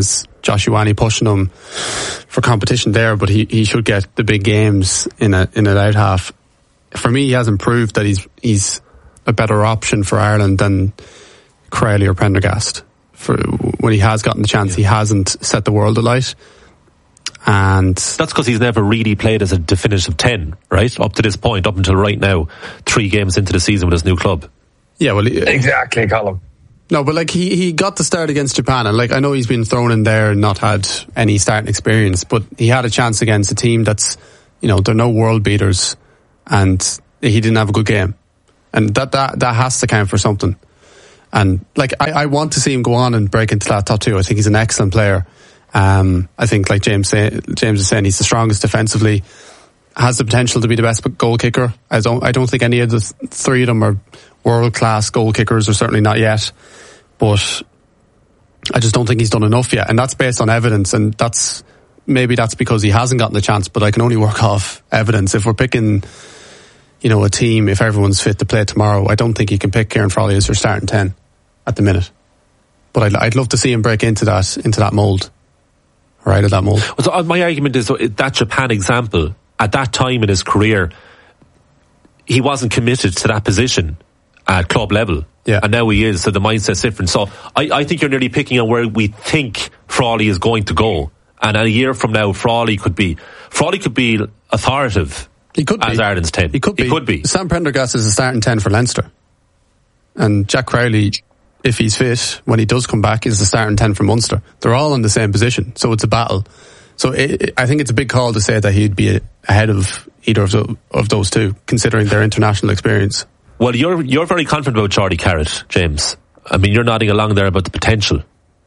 Josh Ioane pushing him for competition there, but he should get the big games in an out half. For me, he hasn't proved that he's a better option for Ireland than Crowley or Prendergast. For when he has gotten the chance, he hasn't set the world alight. And that's because he's never really played as a definitive 10, right? Up to this point, up until right now, 3 games into the season with his new club. Yeah, well, exactly, Colin. No, but like he got the start against Japan, and like I know he's been thrown in there and not had any starting experience, but he had a chance against a team that's, you know, they're no world beaters, and he didn't have a good game, and that has to count for something. And like I want to see him go on and break into that top 2. I think he's an excellent player. I think, like James is saying, he's the strongest defensively, has the potential to be the best goal kicker. I don't think any of the 3 of them are world class goal kickers, or certainly not yet. But I just don't think he's done enough yet, and that's based on evidence. And that's because he hasn't gotten the chance. But I can only work off evidence. If we're picking, you know, a team, if everyone's fit to play tomorrow, I don't think you can pick Kieran Frawley as your starting 10 at the minute. But I'd love to see him break into that mould. Right, of that mold. So my argument is that Japan example, at that time in his career, he wasn't committed to that position at club level. Yeah. And now he is, so the mindset's different. So I think you're nearly picking on where we think Frawley is going to go. And a year from now, Frawley could be authoritative. He could be. As Ireland's 10. He could be. Sam Prendergast is a starting 10 for Leinster. And Jack Crowley, if he's fit, when he does come back, is the starting 10 for Munster. They're all in the same position, so it's a battle. So I think it's a big call to say that he'd be ahead of either of those 2, considering their international experience. Well, you're very confident about Charlie Carrott, James. I mean, you're nodding along there about the potential.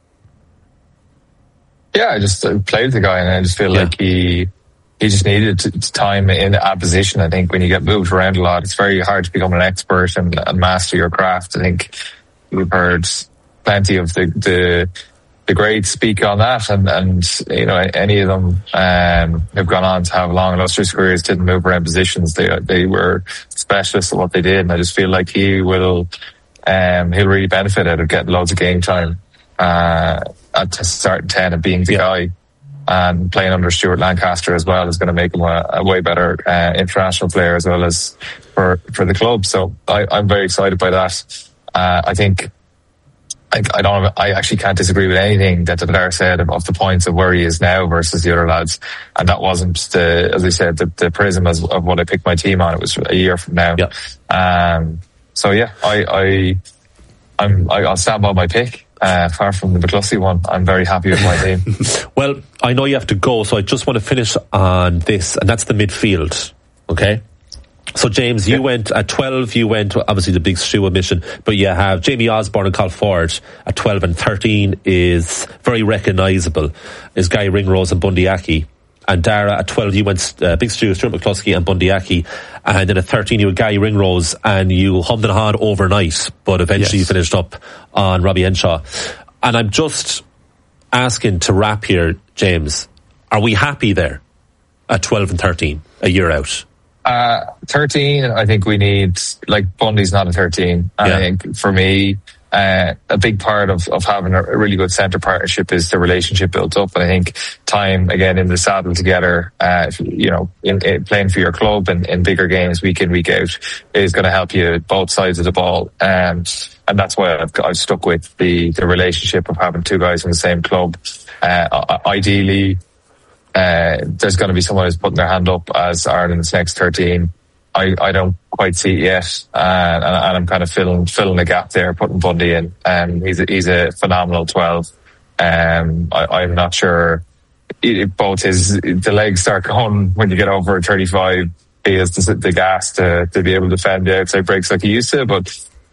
Yeah, I just played the guy, and I just feel like he just needed time in a position. I think when you get moved around a lot, it's very hard to become an expert and master your craft. I think we've heard plenty of the greats speak on that, and you know, any of them have gone on to have long, illustrious careers, didn't move around positions. They were specialists at what they did, and I just feel like he'll really benefit out of getting loads of game time at starting 10 and being the guy. And playing under Stuart Lancaster as well is going to make him a way better international player, as well as for the club. So I'm very excited by that. I think I actually can't disagree with anything that Dara said of the points of where he is now versus the other lads. And that wasn't as I said, the prism of what I picked my team on. It was a year from now. Yeah. So yeah, I'll stand by my pick. Far from the McCluskey one, I'm very happy with my team. Well, I know you have to go, so I just want to finish on this, and that's the midfield. Okay? So James, you went at 12, you went obviously the big Stew omission, but you have Jamie Osborne and Colm Ford at 12, and 13 is very recognisable, is Guy Ringrose and Bundy Aki. And Dara, at 12, you went Big Stew, Stuart McCluskey and Bundy Aki. And then at 13, you had Guy Ringrose, and you hummed and hawed overnight, but eventually you finished up on Robbie Henshaw. And I'm just asking to wrap here, James, are we happy there at 12 and 13, a year out? 13, I think we need, like, Bundy's not a 13. I think for me, a big part of having a really good centre partnership is the relationship built up. And I think time, again, in the saddle together, you know, in playing for your club and in bigger games week in, week out, is going to help you both sides of the ball. And that's why I've stuck with the relationship of having 2 guys in the same club. Ideally, there's going to be someone who's putting their hand up as Ireland's next 13. I don't quite see it yet, and I'm kind of filling the gap there, putting Bundy in. He's a phenomenal 12. I'm not sure. Both the legs start going when you get over 35. He has the gas to be able to defend the outside breaks like he used to, but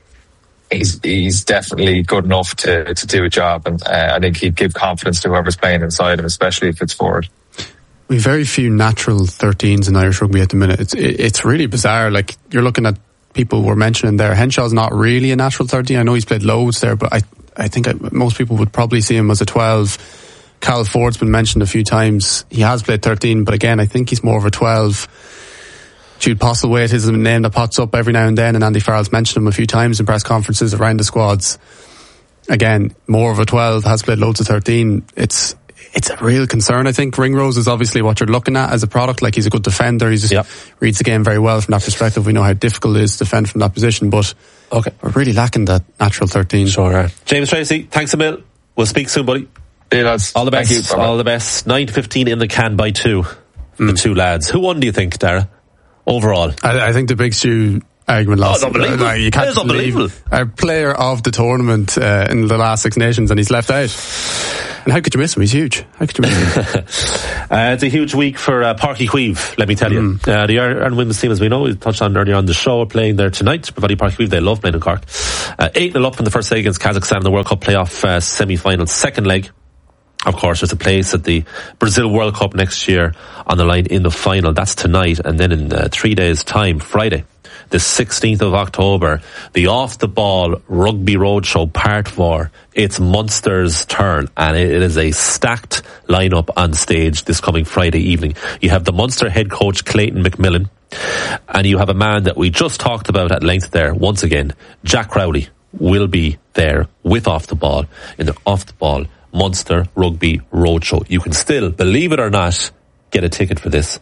he's definitely good enough to do a job, and I think he'd give confidence to whoever's playing inside him, especially if it's forward. We've very few natural 13s in Irish rugby at the minute. It's really bizarre. Like, you're looking at people we're mentioning there. Henshaw's not really a natural 13. I know he's played loads there, but I think most people would probably see him as a 12. Cal Ford's been mentioned a few times. He has played 13, but again, I think he's more of a 12. Jude Postlewaite is a name that pops up every now and then, and Andy Farrell's mentioned him a few times in press conferences around the squads. Again, more of a 12, has played loads of 13. it's a real concern. I think Ringrose is obviously what you're looking at as a product. Like, he's a good defender. He just reads the game very well from that perspective. We know how difficult it is to defend from that position, but we're really lacking that natural 13. Sure. James Tracy, thanks a mil. We'll speak soon, buddy. Yeah, lads. All the best. Thank you. All the best. 9-15 in the can by 2. The two lads. Who won, do you think, Dara? Overall? I think the Big Stew argument lost. Oh, unbelievable. You can't believe a player of the tournament in the last Six Nations, and he's left out. And how could you miss him? He's huge. How could you miss him? It's a huge week for Páirc Uí Chaoimh, let me tell you. The Ireland women's team, as we know, we touched on earlier on the show, are playing there tonight. Páirc Uí Chaoimh, they love playing in Cork. 8-0 up in the first leg against Kazakhstan in the World Cup playoff semi-final. Second leg, of course, there's a place at the Brazil World Cup next year on the line in the final. That's tonight. And then in 3 days' time, Friday, the 16th of October, the Off the Ball Rugby Roadshow Part 4. It's Munster's turn, and it is a stacked lineup on stage this coming Friday evening. You have the Munster head coach Clayton McMillan, and you have a man that we just talked about at length there. Once again, Jack Crowley will be there with Off the Ball in the Off the Ball Munster Rugby Roadshow. You can still, believe it or not, get a ticket for this.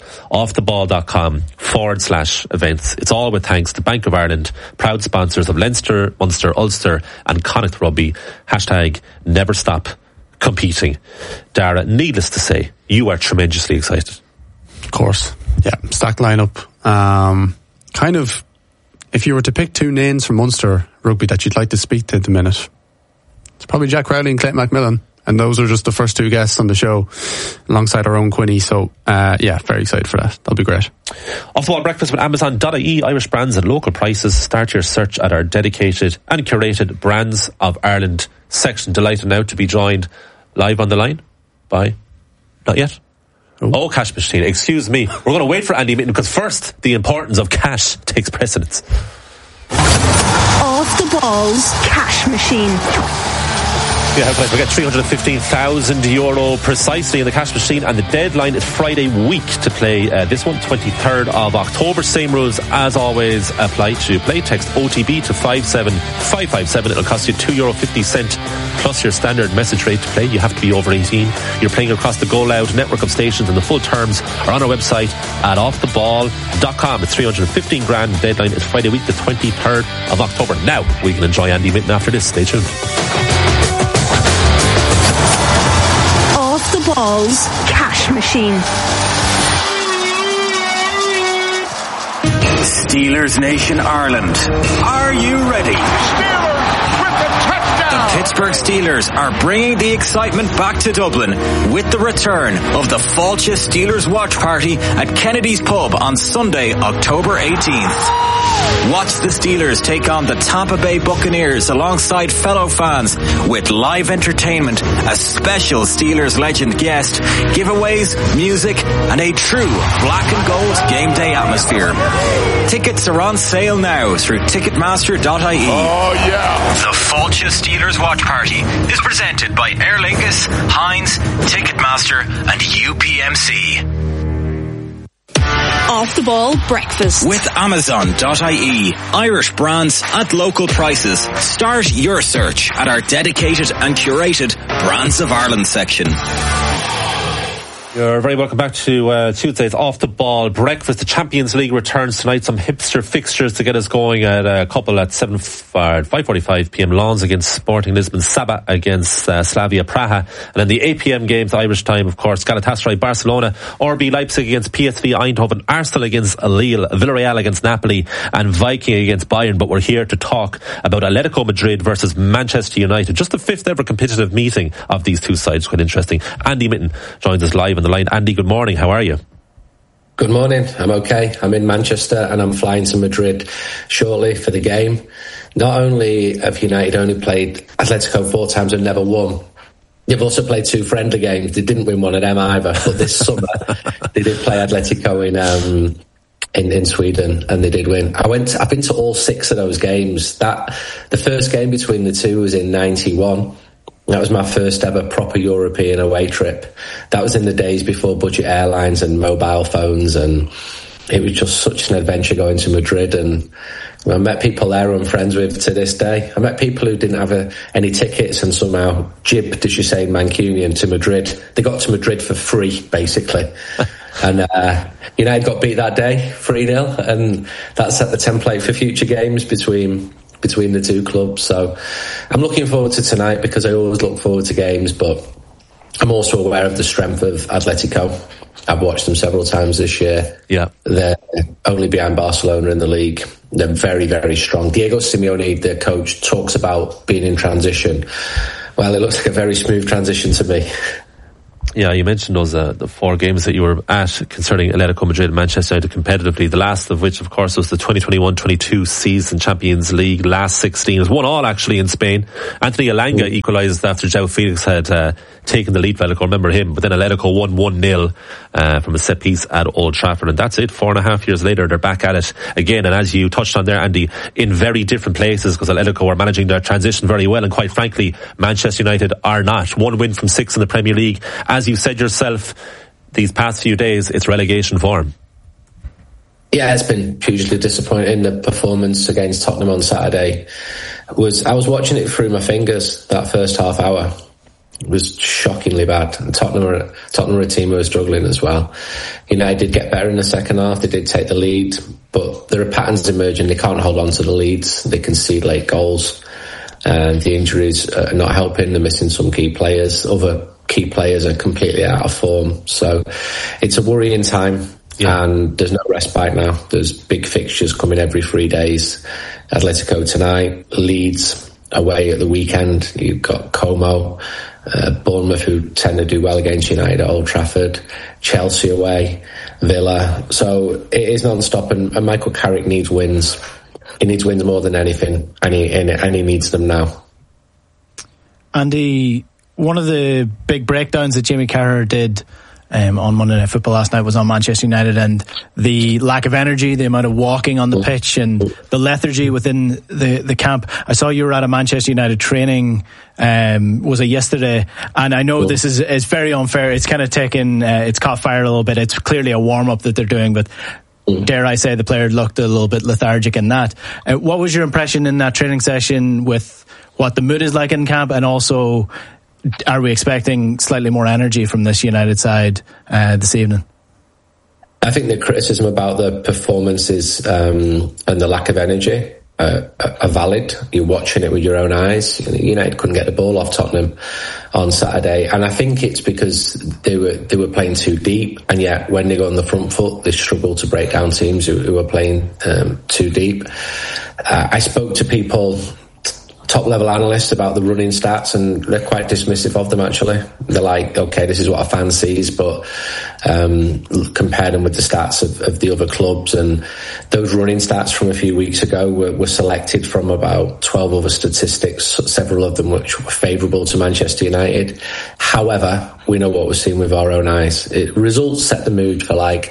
offtheball.com/events. It's all with thanks to Bank of Ireland, proud sponsors of Leinster, Munster, Ulster and Connacht Rugby. # never stop competing. Dara, needless to say, you are tremendously excited. Of course. Yeah, stacked lineup. Kind of, if you were to pick 2 names from Munster Rugby that you'd like to speak to at the minute, it's probably Jack Crowley and Clayton McMillan. And those are just the first 2 guests on the show, alongside our own Quinny. So, very excited for that. That'll be great. Off the Ball Breakfast with Amazon.ie, Irish brands at local prices. Start your search at our dedicated and curated Brands of Ireland section. Delighted now to be joined live on the line by... Not yet? Oh, Cash Machine. Excuse me. We're going to wait for Andy Mitten, because first, the importance of cash takes precedence. Off the Ball's Cash Machine. Yeah, how can I forget? €315,000 precisely in the Cash Machine, and the deadline is Friday week to play this one, 23rd of October. Same rules as always apply. To play, text OTB to 57557. It'll cost you €2.50 plus your standard message rate to play. You have to be over 18. You're playing across the Go Loud network of stations, and the full terms are on our website at offtheball.com. It's 315 grand. The deadline is Friday week, the 23rd of October. Now we can enjoy Andy Mitten after this. Stay tuned. Off the Ball's Cash Machine. Steelers Nation Ireland. Are you ready? Steelers with the touchdown! The Pittsburgh Steelers are bringing the excitement back to Dublin with the return of the Fáilte Steelers Watch Party at Kennedy's Pub on Sunday, October 18th. Watch the Steelers take on the Tampa Bay Buccaneers alongside fellow fans with live entertainment, a special Steelers legend guest, giveaways, music, and a true black and gold game day atmosphere. Tickets are on sale now through Ticketmaster.ie. Oh yeah! The Fáilte Steelers Watch Party is presented by Aer Lingus, Heinz, Ticketmaster, and UPMC. Off the Ball Breakfast with Amazon.ie. Irish brands at local prices. Start your search at our dedicated and curated Brands of Ireland section. You're very welcome back to Tuesday's Off the Ball Breakfast. The Champions League returns tonight. Some hipster fixtures to get us going at a couple at 5:45pm. Lens against Sporting Lisbon, Saba against Slavia Praha. And then the 8pm games, Irish time, of course, Galatasaray, Barcelona, RB Leipzig against PSV Eindhoven, Arsenal against Lille, Villarreal against Napoli, and Viking against Bayern. But we're here to talk about Atletico Madrid versus Manchester United. Just the 5th ever competitive meeting of these two sides. Quite interesting. Andy Mitten joins us live on the line. Andy, good morning. How are you? Good morning. I'm okay. I'm in Manchester and I'm flying to Madrid shortly for the game. Not only have United only played Atletico 4 times and never won, they've also played 2 friendly games. They didn't win one of them either. But this summer they did play Atletico in Sweden, and they did win. I've been to all 6 of those games. The first game between the two was in 91. That was my first ever proper European away trip. That was in the days before budget airlines and mobile phones, and it was just such an adventure going to Madrid, and I met people there who I'm friends with to this day. I met people who didn't have any tickets and somehow jibbed, as you say, Mancunian to Madrid. They got to Madrid for free, basically. And United got beat that day, 3-0, and that set the template for future games between the two clubs. So I'm looking forward to tonight, because I always look forward to games, but I'm also aware of the strength of Atletico. I've watched them several times this year. Yeah. They're only behind Barcelona in the league. They're very, very strong. Diego Simeone, their coach, talks about being in transition. Well, it looks like a very smooth transition to me. Yeah, you mentioned those the 4 games that you were at concerning Atletico Madrid and Manchester United competitively, the last of which, of course, was the 2021-22 season Champions League, last 16. It was 1-1 actually in Spain. Anthony Elanga equalised after João Felix had taken the lead for Atletico, remember him, but then Atletico won 1-0 from a set piece at Old Trafford, and that's it. 4.5 years later, they're back at it again, and as you touched on there, Andy, in very different places, because Atletico are managing their transition very well, and quite frankly, Manchester United are not. 1 win from 6 in the Premier League. As you said yourself, these past few days, it's relegation form. Yeah, it's been hugely disappointing. The performance against Tottenham on Saturday I was watching it through my fingers, that first half hour. It was shockingly bad. And Tottenham were a team who were struggling as well. United did get better in the second half. They did take the lead, but there are patterns emerging. They can't hold on to the leads. They concede late goals. And the injuries are not helping. They're missing some key players. Other key players are completely out of form. So it's a worrying time. Yeah. And there's no respite now. There's big fixtures coming every 3 days. Atletico tonight, Leeds away at the weekend. You've got Como, Bournemouth, who tend to do well against United at Old Trafford, Chelsea away, Villa. So it is non-stop, and Michael Carrick needs wins. He needs wins more than anything, and he needs them now. Andy, one of the big breakdowns that Jamie Carragher did on Monday Night Football last night was on Manchester United and the lack of energy, the amount of walking on the pitch, and the lethargy within the camp. I saw you were at a Manchester United training, was it yesterday? And I know this is very unfair. It's kind of it's caught fire a little bit. It's clearly a warm-up that they're doing, but dare I say the player looked a little bit lethargic in that. What was your impression in that training session with what the mood is like in camp, and also are we expecting slightly more energy from this United side this evening? I think the criticism about the performances and the lack of energy are valid. You're watching it with your own eyes. United couldn't get the ball off Tottenham on Saturday, and I think it's because they were playing too deep, and yet when they go on the front foot, they struggle to break down teams who are playing too deep. I spoke to people, top level analysts, about the running stats, and they're quite dismissive of them. Actually, they're like, okay, this is what a fan sees, but compare them with the stats of the other clubs. And those running stats from a few weeks ago were selected from about 12 other statistics, several of them which were favourable to Manchester United. However, we know what we're seeing with our own eyes. Results set the mood for like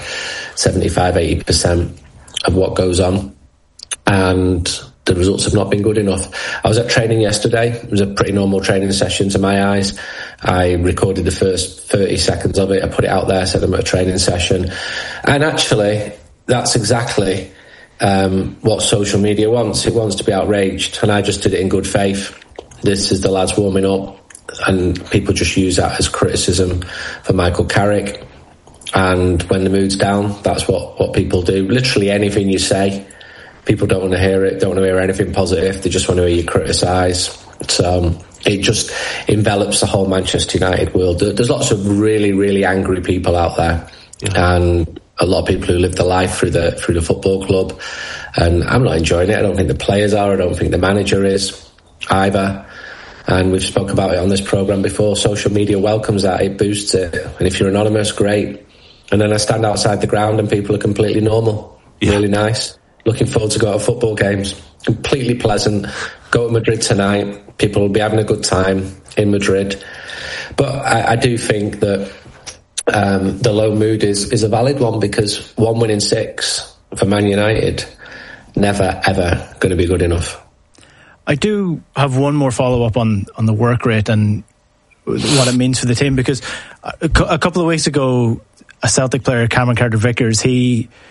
75-80% of what goes on, and the results have not been good enough. I was at training yesterday. It was a pretty normal training session to my eyes. I recorded the first 30 seconds of it. I put it out there, said I'm at a training session. And actually, that's exactly what social media wants. It wants to be outraged. And I just did it in good faith. This is the lads warming up. And people just use that as criticism for Michael Carrick. And when the mood's down, that's what people do. Literally anything you say, people don't want to hear it, don't want to hear anything positive. They just want to hear you criticise. So it just envelops the whole Manchester United world. There's lots of really, really angry people out there, and a lot of people who live their life through the football club. And I'm not enjoying it. I don't think the players are. I don't think the manager is either. And we've spoken about it on this programme before. Social media welcomes that. It boosts it. And if you're anonymous, great. And then I stand outside the ground and people are completely normal, really nice. Looking forward to go to football games. Completely pleasant. Go to Madrid tonight. People will be having a good time in Madrid. But I do think that the low mood is a valid one, because 1 win in 6 for Man United, never, ever going to be good enough. I do have one more follow-up on the work rate and what it means for the team, because a couple of weeks ago, a Celtic player, Cameron Carter-Vickers, he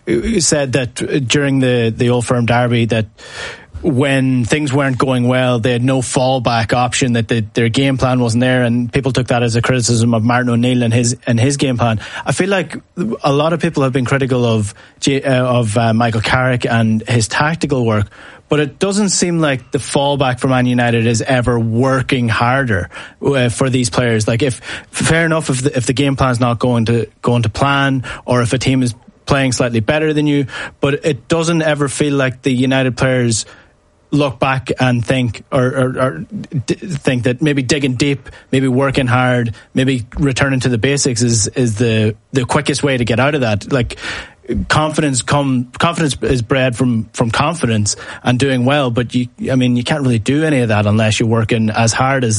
said that during the Old Firm derby that when things weren't going well, they had no fallback option, that their game plan wasn't there, and people took that as a criticism of Martin O'Neill and his game plan. I feel like a lot of people have been critical of Michael Carrick and his tactical work, but it doesn't seem like the fallback for Man United is ever working harder for these players. Like, fair enough if the game plan is not going to plan, or if a team is playing slightly better than you, but it doesn't ever feel like the United players look back and think or think that maybe digging deep, maybe working hard, maybe returning to the basics is the quickest way to get out of that. Like, confidence is bred from confidence and doing well, but you can't really do any of that unless you're working as hard as